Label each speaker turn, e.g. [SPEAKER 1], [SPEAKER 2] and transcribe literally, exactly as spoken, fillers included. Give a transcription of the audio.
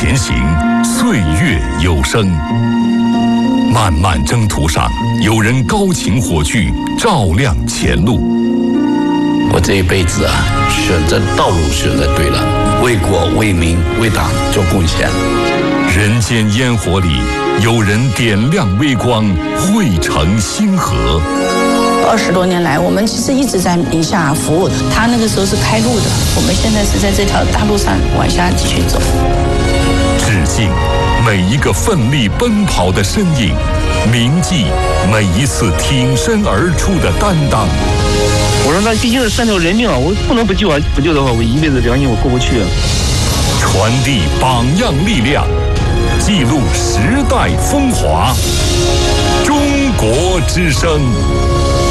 [SPEAKER 1] 前行，岁月有声。漫漫征途上，有人高擎火炬，照亮前路。
[SPEAKER 2] 我这一辈子啊，选择道路选择对了，为国为民为党做贡献。
[SPEAKER 1] 人间烟火里，有人点亮微光，汇成星河。
[SPEAKER 3] 二十多年来，我们其实一直在宁夏服务的。他那个时候是开路的，我们现在是在这条大路上往下继续走。
[SPEAKER 1] 致敬每一个奋力奔跑的身影，铭记每一次挺身而出的担当。
[SPEAKER 4] 我说那毕竟是三条人命啊，我不能不救啊！不救的话，我一辈子良心我过不去啊。
[SPEAKER 1] 传递榜样力量，记录时代风华。中国之声。